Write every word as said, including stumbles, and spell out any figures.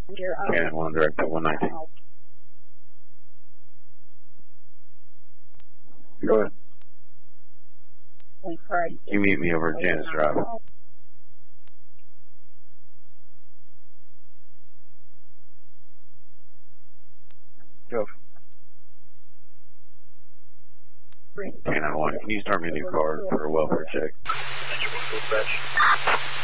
Cannon one, direct to one nineteen. Go ahead. You meet me over at Janice Drive. Go. Cannon one, can you start me a new card for a welfare check?